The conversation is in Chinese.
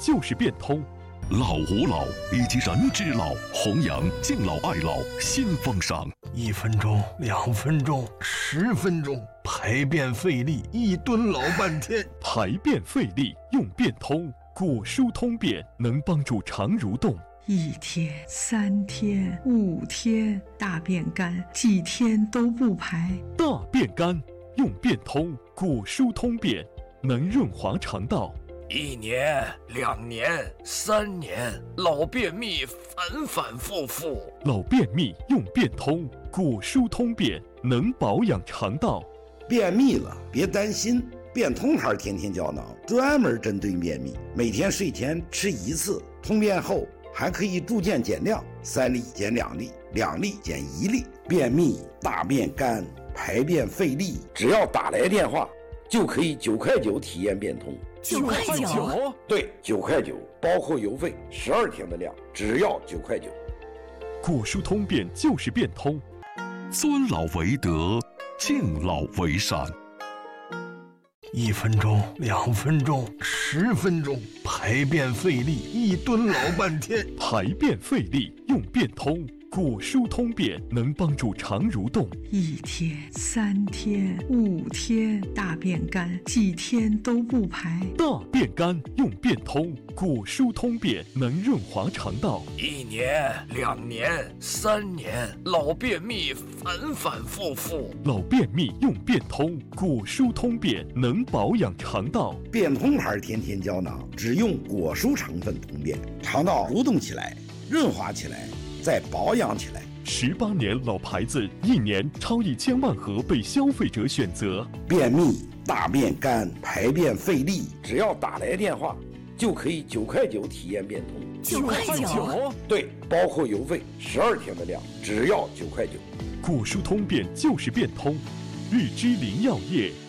就是变通。 老吾老以及人之老，弘扬敬老爱老新风尚。 1分钟、2分钟、10分钟，排便费力，1吨老半天。 排便费力用变通，果蔬通便能帮助肠蠕动。 1天、3天、5天，大便干，几天都不排。 大便干用变通，果蔬通便能润滑肠道。 1年、2年、3年，老便秘反反复复。 老便秘用变通，果蔬通便能保养肠道。 便秘了别担心，变通牌天天胶囊专门针对便秘，每天睡前吃1次，通便后还可以逐渐减量，3粒减2粒，2粒减1粒。便秘、大便干、排便费力，只要打来电话就可以9块9体验变通。 9块9？ 对，9块9，包括邮费，12天的量，只要9块9。 果蔬通便就是变通。 尊老为德，敬老为善。 1分钟、2分钟、10分钟，排便费力，1吨老半天。 排便费力用变通，果蔬通便能帮助肠蠕动。 1天、3天、5天，大便干，几天都不排。 大便干用变通，果蔬通便能润滑肠道。 1年、2年、3年，老便秘反反复复。 老便秘用变通，果蔬通便能保养肠道。 变通牌天天胶囊只用果蔬成分通便，肠道蠕动起来，润滑起来，再保养起来。 18年老牌子，1年超1000万盒被消费者选择。 便秘、大便干、排便费力，只要打来电话就可以9块9体验变通。 9块9？ 对，包括邮费，12天的量，只要9块9。 果蔬通便就是变通，日之林药业